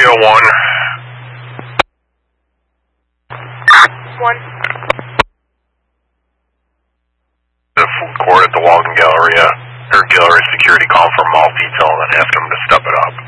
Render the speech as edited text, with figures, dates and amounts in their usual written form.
301. 1. The food court at the Walden Galleria, or Gallery security call for mall detail and ask them to step it up.